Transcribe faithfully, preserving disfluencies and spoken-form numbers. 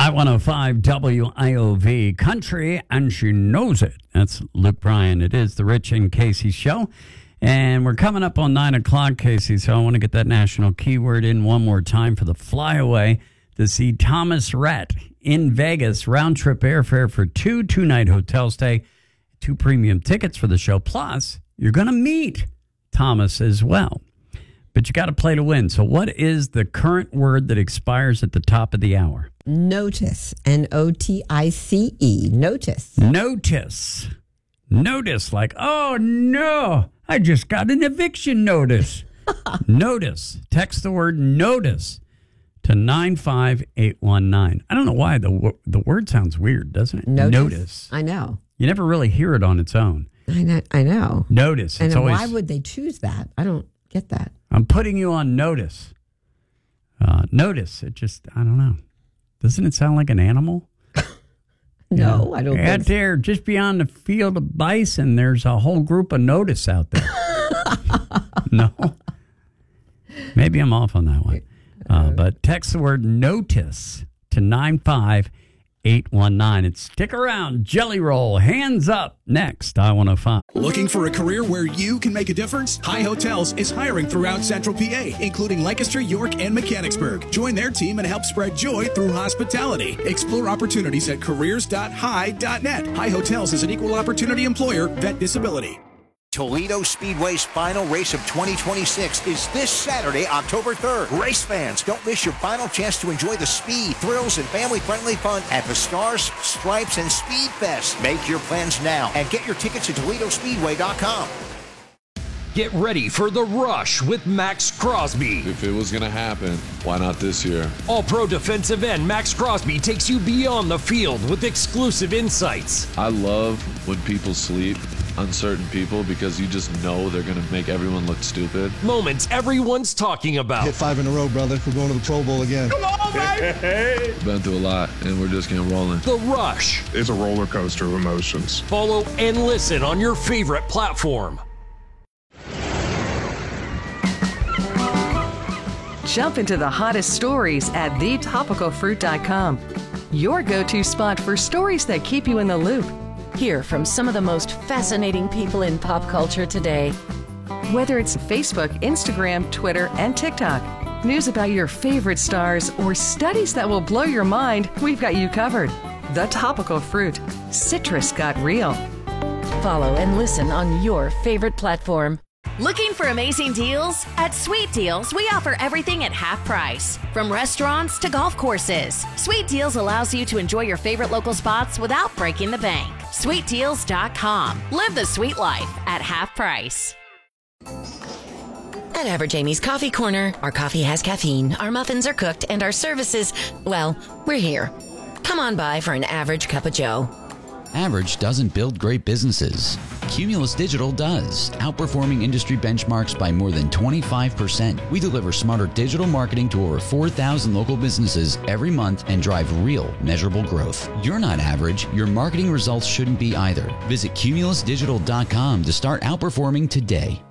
I one oh five W I O V Country, and she knows it. That's Luke Bryan. It is the Rich and Casey Show. And we're coming up on nine o'clock, Casey, so I want to get that national keyword in one more time for the flyaway to see Thomas Rhett in Vegas. Round-trip airfare for two, two-night hotel stay, two premium tickets for the show. Plus, you're going to meet Thomas as well. But you got to play to win. So what is the current word that expires at the top of the hour? Notice. N O T I C E. Notice. Notice. Notice. Like, oh, no, I just got an eviction notice. Notice. Text the word notice to nine five eight one nine. I don't know why. The, the word sounds weird, doesn't it? Notice. Notice. I know. You never really hear it on its own. I know. I know. Notice. And it's then always, why would they choose that? I don't get that. I'm putting you on notice. Uh, notice. It just, I don't know. Doesn't it sound like an animal? No, yeah. I don't Out think so. there, just beyond the field of bison, there's a whole group of notice out there. No? Maybe I'm off on that one. Uh, but text the word notice to nine five eight one nine. And stick around. Jelly Roll, hands up. Next, I one oh five. Looking for a career where you can make a difference? High Hotels is hiring throughout Central P A, including Lancaster, York, and Mechanicsburg. Join their team and help spread joy through hospitality. Explore opportunities at careers dot high dot net. High Hotels is an equal opportunity employer. Vet disability. Toledo Speedway's final race of twenty twenty-six is this Saturday, October third. Race fans, don't miss your final chance to enjoy the speed, thrills, and family-friendly fun at the Stars, Stripes, and Speed Fest. Make your plans now and get your tickets at Toledo Speedway dot com. Get ready for The Rush with Max Crosby. If it was going to happen, why not this year? All-pro defensive end Max Crosby takes you beyond the field with exclusive insights. I love when people sleep on certain people because you just know they're going to make everyone look stupid. Moments everyone's talking about. Hit five in a row, brother. We're going to the Pro Bowl again. Come on, baby! We've been through a lot, and we're just getting rolling. The Rush. It's a roller coaster of emotions. Follow and listen on your favorite platform. Jump into the hottest stories at the topical fruit dot com. Your go-to spot for stories that keep you in the loop. Hear from some of the most fascinating people in pop culture today. Whether it's Facebook, Instagram, Twitter, and TikTok, news about your favorite stars, or studies that will blow your mind, we've got you covered. The Topical Fruit. Citrus got real. Follow and listen on your favorite platform. Looking for amazing deals? At Sweet Deals, we offer everything at half price. From restaurants to golf courses, Sweet Deals allows you to enjoy your favorite local spots without breaking the bank. sweet deals dot com. Live the sweet life at half price. At Average Amy's Coffee Corner, our coffee has caffeine, our muffins are cooked, and our services, well, we're here. Come on by for an average cup of joe. Average doesn't build great businesses. Cumulus Digital does, outperforming industry benchmarks by more than twenty-five percent. We deliver smarter digital marketing to over four thousand local businesses every month and drive real, measurable growth. You're not average. Your marketing results shouldn't be either. Visit cumulus digital dot com to start outperforming today.